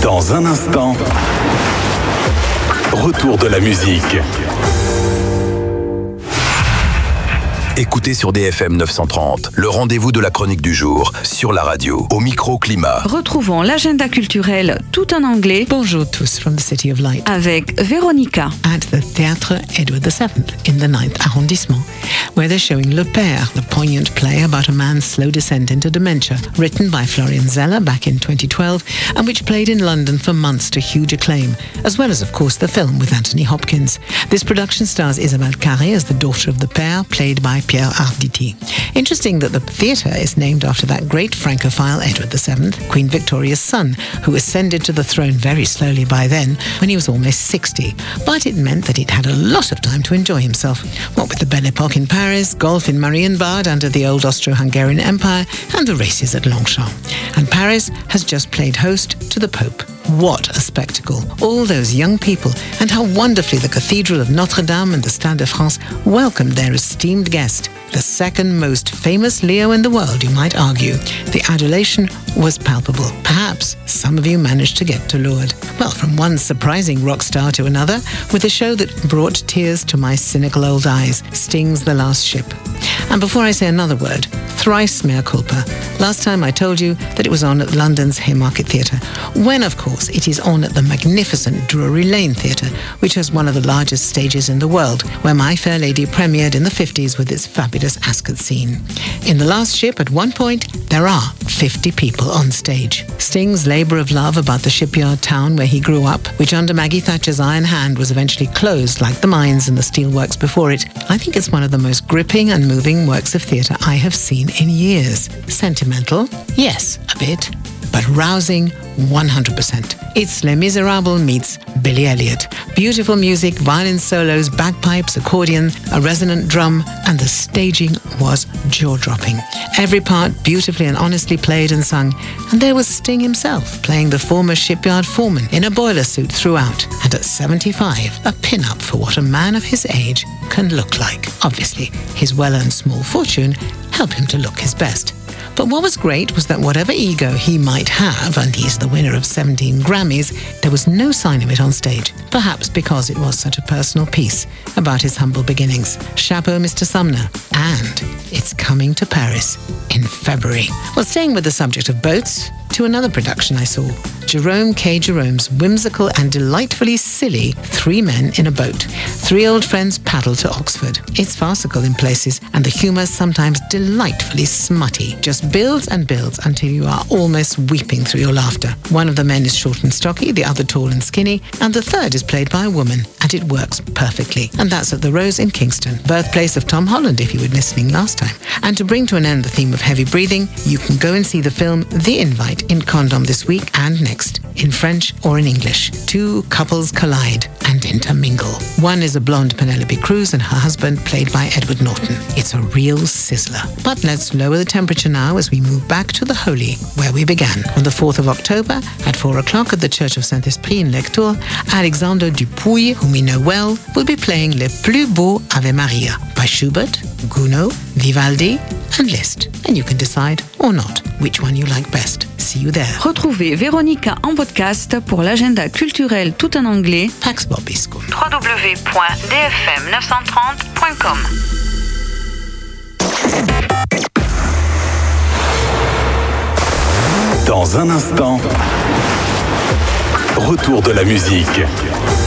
Dans un instant, retour de la musique. Écoutez sur DFM 930, le rendez-vous de la chronique du jour, sur la radio, au micro-climat. Retrouvons l'agenda culturel tout en anglais. Bonjour tous from the City of Light. Avec Véronica. At the Théâtre Edward VII in the 9th arrondissement, where they're showing Le Père, the poignant play about a man's slow descent into dementia, written by Florian Zeller back in 2012, and which played in London for months to huge acclaim, as well as, of course, the film with Anthony Hopkins. This production stars Isabelle Carré as the daughter of the Père, played by Pierre Arditi. Interesting that the theatre is named after that great Francophile Edward VII, Queen Victoria's son, who ascended to the throne very slowly by then, when he was almost 60. But it meant that he'd had a lot of time to enjoy himself. What with the Belle Époque in Paris, golf in Marienbad under the old Austro-Hungarian Empire, and the races at Longchamp. And Paris has just played host to the Pope. What a spectacle. All those young people, and how wonderfully the Cathedral of Notre Dame and the Stade de France welcomed their esteemed guest, the second most famous Leo in the world, you might argue. The adulation was palpable. Perhaps some of you managed to get to Lourdes. Well, from one surprising rock star to another, with a show that brought tears to my cynical old eyes, Sting's The Last Ship. And before I say another word, thrice mea culpa. Last time I told you that it was on at London's Haymarket Theatre, when, of course, it is on at the magnificent Drury Lane Theatre, which has one of the largest stages in the world, where My Fair Lady premiered in the 50s with its fabulous Ascot scene. In The Last Ship, at one point, there are 50 people on stage. Sting's labour of love about the shipyard town where he grew up, which under Maggie Thatcher's iron hand was eventually closed like the mines and the steelworks before it, I think it's one of the most gripping and moving works of theatre I have seen in years. Sentimental? Yes, a bit. But rousing, 100%. It's Les Miserables meets Billy Elliot. Beautiful music, violin solos, bagpipes, accordion, a resonant drum, and the staging was jaw-dropping. Every part beautifully and honestly played and sung, and there was Sting himself playing the former shipyard foreman in a boiler suit throughout, and at 75, a pin-up for what a man of his age can look like. Obviously, his well-earned small fortune helped him to look his best. But what was great was that whatever ego he might have, and he's the winner of 17 Grammys, there was no sign of it on stage, perhaps because it was such a personal piece about his humble beginnings. Chapeau, Mr. Sumner. And it's coming to Paris in February. Well, staying with the subject of boats, to another production I saw. Jerome K. Jerome's whimsical and delightfully silly Three Men in a Boat. Three old friends paddle to Oxford. It's farcical in places, and the humour sometimes delightfully smutty. Just builds and builds until you are almost weeping through your laughter. One of the men is short and stocky, the other tall and skinny, and the third is played by a woman, and it works perfectly. And that's at the Rose in Kingston, birthplace of Tom Holland, if you were listening last time. And to bring to an end the theme of heavy breathing, you can go and see the film The Invite in Condom this week and next, in French or in English. Two couples collide and intermingle. One is a blonde Penelope Cruz and her husband, played by Edward Norton. It's a real sizzler. But let's lower the temperature now as we move back to the Holy, where we began. On the 4th of October, at 4 o'clock at the Church of Saint-Esprit in Lectoure, Alexandre Dupuy, whom we know well, will be playing Le Plus Beau Ave Maria by Schubert, Gounod, Vivaldi and Liszt. And you can decide, or not, which one you like best. See you there. Retrouvez Véronica en podcast pour l'agenda culturel tout en anglais. Pax Bobiscum. www.dfm930.com. Dans un instant, retour de la musique.